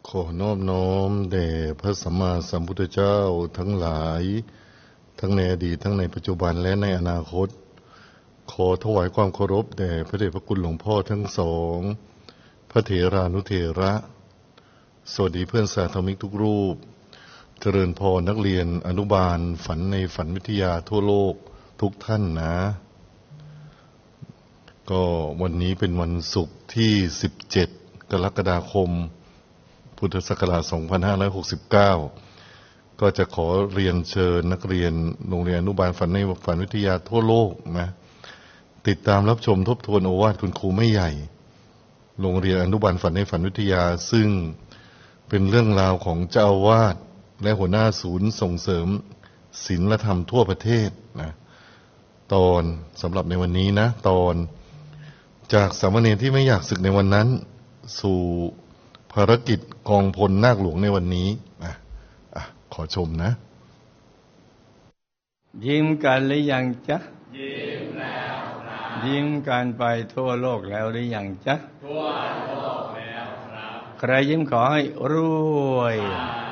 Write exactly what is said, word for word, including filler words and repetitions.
ขอนอบน้อมแด่พระสัมมาสัมพุทธเจ้าทั้งหลายทั้งในอดีตทั้งในปัจจุบันและในอนาคตขอถวายความเคารพแด่พระเดชพระคุณหลวงพ่อทั้งสองพระเถรานุเถระสวัสดีเพื่อนสาธมิกทุกรูปเจริญพรนักเรียนอนุบาลฝันในฝันวิทยาทั่วโลกทุกท่านนะก็วันนี้เป็นวันศุกร์ที่สิบเจ็ดกรกฎาคมพุทธศักราชสองพันห้าร้อยหกสิบเก้าก็จะขอเรียนเชิญนักเรียนโรงเรียนอนุบาลฝันในฝันวิทยาทั่วโลกนะติดตามรับชมทบทวนโอวาทคุณครูไม่ใหญ่โรงเรียนอนุบาลฝันในฝันวิทยาซึ่งเป็นเรื่องราวของเจ้าอาวาสและหัวหน้าศูนย์ส่งเสริมศีลธรรมทั่วประเทศนะตอนสำหรับในวันนี้นะตอนจากสามเณรที่ไม่อยากศึกในวันนั้นสู่ภารกิจกองพลนาคหลวงในวันนี้อ่ะอ่ะขอชมนะยิ้มกันหรือยังจ๊ะยิ้มแล้วครับยิ้มกันไปทั่วโลกแล้วหรือยังจ๊ะทั่วโลกแล้วครับใครยิ้มขอให้รวย